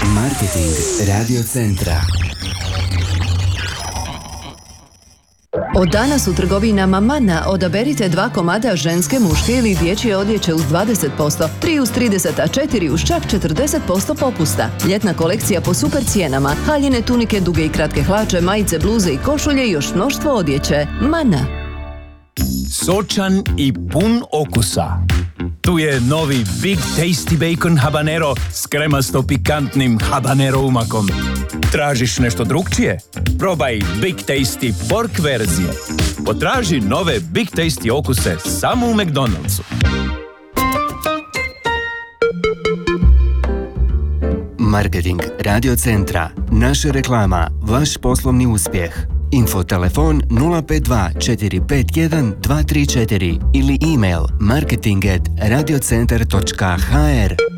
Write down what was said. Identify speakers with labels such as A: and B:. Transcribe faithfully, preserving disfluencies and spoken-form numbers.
A: Marketing Radio Centra.
B: Od danas u trgovinama Mana odaberite dva komada ženske, muške ili dječje odjeće uz dvadeset posto, tri uz trideset, a četiri uz čak četrdeset posto popusta. Ljetna kolekcija po super cijenama, haljine, tunike, duge i kratke hlače, majice, bluze i košulje i još mnoštvo odjeće. Mana.
C: Sočan i pun okusa. Tu je novi Big Tasty Bacon Habanero s kremasto pikantnim habanero umakom. Tražiš nešto drukčije? Probaj Big Tasty pork verzije. Potraži nove Big Tasty okuse samo u McDonald'su.
A: Marketing Radio Centra. Naša reklama. Vaš poslovni uspjeh. Info telefon nula pet dva četiri pet jedan dva tri četiri ili email marketing at radiocentar točka h r.